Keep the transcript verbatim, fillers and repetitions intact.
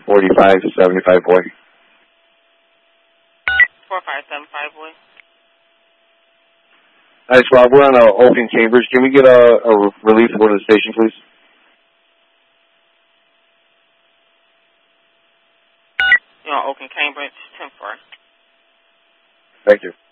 forty-five seventy-five boy. four five seven five boy. Nice, Rob. We're on uh, Oakland, Cambridge. Can we get a, a relief to go to the station, please? You're on Oakland, Cambridge, ten four. Thank you.